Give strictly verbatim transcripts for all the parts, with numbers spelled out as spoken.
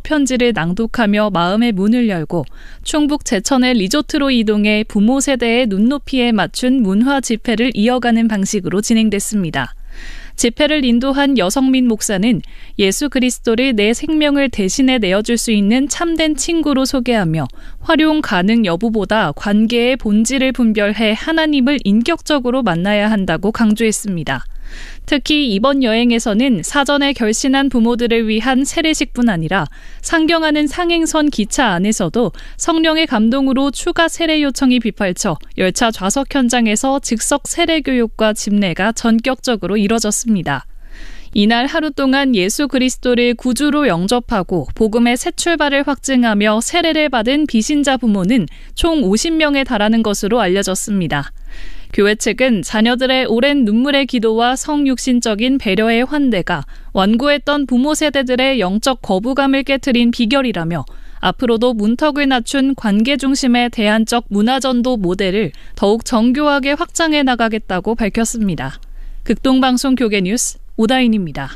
편지를 낭독하며 마음의 문을 열고 충북 제천의 리조트로 이동해 부모 세대의 눈높이에 맞춘 문화 집회를 이어가는 방식으로 진행됐습니다. 집회를 인도한 여성민 목사는 예수 그리스도를 내 생명을 대신해 내어줄 수 있는 참된 친구로 소개하며 활용 가능 여부보다 관계의 본질을 분별해 하나님을 인격적으로 만나야 한다고 강조했습니다. 특히 이번 여행에서는 사전에 결신한 부모들을 위한 세례식뿐 아니라 상경하는 상행선 기차 안에서도 성령의 감동으로 추가 세례 요청이 빗발쳐 열차 좌석 현장에서 즉석 세례 교육과 집례가 전격적으로 이뤄졌습니다. 이날 하루 동안 예수 그리스도를 구주로 영접하고 복음의 새 출발을 확증하며 세례를 받은 비신자 부모는 총 오십 명에 달하는 것으로 알려졌습니다. 교회 측은 자녀들의 오랜 눈물의 기도와 성육신적인 배려의 환대가 완고했던 부모 세대들의 영적 거부감을 깨트린 비결이라며 앞으로도 문턱을 낮춘 관계 중심의 대안적 문화전도 모델을 더욱 정교하게 확장해 나가겠다고 밝혔습니다. 극동방송 교계뉴스 오다인입니다.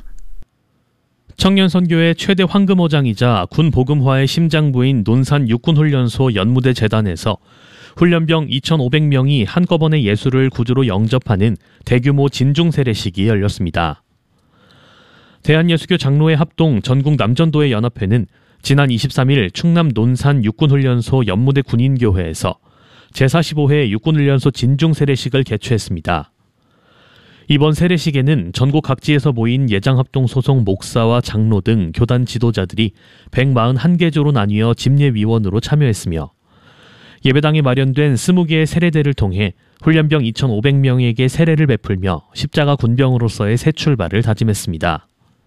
청년선교의 최대 황금어장이자 군 복음화의 심장부인 논산 육군훈련소 연무대 재단에서 훈련병 이천오백 명이 한꺼번에 예수를 구주로 영접하는 대규모 진중세례식이 열렸습니다. 대한예수교 장로회 합동 전국 남전도회 연합회는 지난 이십삼 일 충남 논산 육군훈련소 연무대 군인교회에서 제사십오 회 육군훈련소 진중세례식을 개최했습니다. 이번 세례식에는 전국 각지에서 모인 예장합동 소속 목사와 장로 등 교단 지도자들이 백사십일 개조로 나뉘어 집례위원으로 참여했으며 예배당에 마련된 이십 개의 세례대를 통해 훈련병 이천오백 명에게 세례를 베풀며 십자가 군병으로서의 새 출발을 다짐했습니다.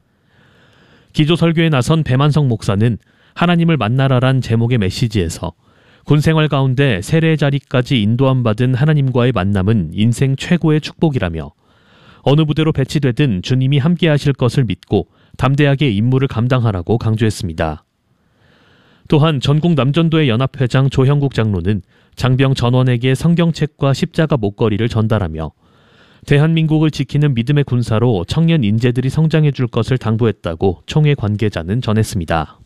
기조 설교에 나선 배만성 목사는 하나님을 만나라란 제목의 메시지에서 군 생활 가운데 세례의 자리까지 인도함 받은 하나님과의 만남은 인생 최고의 축복이라며 어느 부대로 배치되든 주님이 함께 하실 것을 믿고 담대하게 임무를 감당하라고 강조했습니다. 또한 전국 남전도회 연합회장 조형국 장로는 장병 전원에게 성경책과 십자가 목걸이를 전달하며 대한민국을 지키는 믿음의 군사로 청년 인재들이 성장해 줄 것을 당부했다고 총회 관계자는 전했습니다.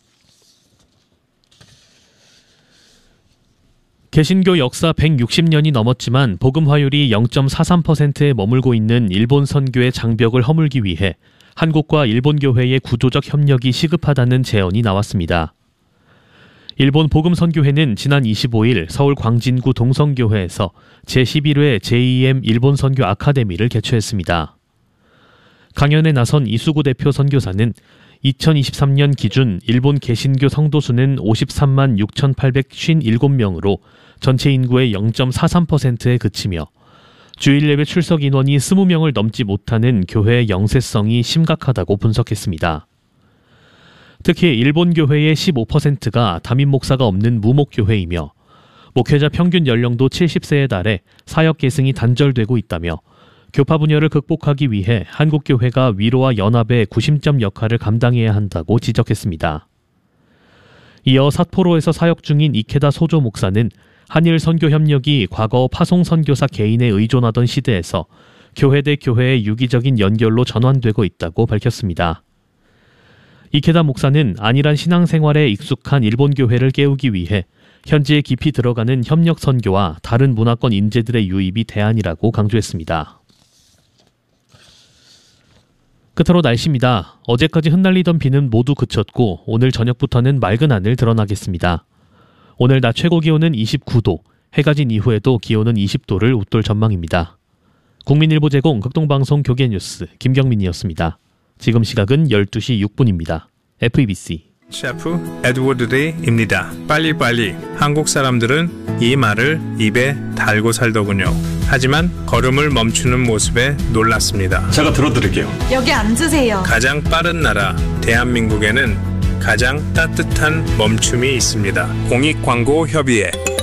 개신교 역사 백육십 년이 넘었지만 복음화율이 영 점 사삼 퍼센트에 머물고 있는 일본 선교의 장벽을 허물기 위해 한국과 일본 교회의 구조적 협력이 시급하다는 제언이 나왔습니다. 일본 복음선교회는 지난 이십오 일 서울 광진구 동성교회에서 제십일 회 제이엠 일본 선교 아카데미를 개최했습니다. 강연에 나선 이수구 대표 선교사는 이천이십삼 년 기준 일본 개신교 성도 수는 오십삼만 육천팔백오십칠 명으로 전체 인구의 영 점 사삼 퍼센트에 그치며 주일 예배 출석 인원이 이십 명을 넘지 못하는 교회의 영세성이 심각하다고 분석했습니다. 특히 일본 교회의 십오 퍼센트가 담임 목사가 없는 무목교회이며 목회자 평균 연령도 칠십 세에 달해 사역 계승이 단절되고 있다며 교파 분열을 극복하기 위해 한국교회가 위로와 연합의 구심점 역할을 감당해야 한다고 지적했습니다. 이어 삿포로에서 사역 중인 이케다 소조 목사는 한일 선교 협력이 과거 파송 선교사 개인에 의존하던 시대에서 교회 대 교회의 유기적인 연결로 전환되고 있다고 밝혔습니다. 이케다 목사는 안일한 신앙생활에 익숙한 일본 교회를 깨우기 위해 현지에 깊이 들어가는 협력 선교와 다른 문화권 인재들의 유입이 대안이라고 강조했습니다. 끝으로 날씨입니다. 어제까지 흩날리던 비는 모두 그쳤고 오늘 저녁부터는 맑은 하늘 드러나겠습니다. 오늘 낮 최고 기온은 이십구 도, 해가 진 이후에도 기온은 이십 도를 웃돌 전망입니다. 국민일보 제공 극동방송 교계뉴스 김경민이었습니다. 지금 시각은 열두 시 육 분입니다. 에프이비씨 셰프 에드워드 데이입니다. 빨리빨리. 한국 사람들은 이 말을 입에 달고 살더군요. 하지만 걸음을 멈추는 모습에 놀랐습니다. 제가 들어드릴게요. 여기 앉으세요. 가장 빠른 나라 대한민국에는 가장 따뜻한 멈춤이 있습니다. 공익광고협의회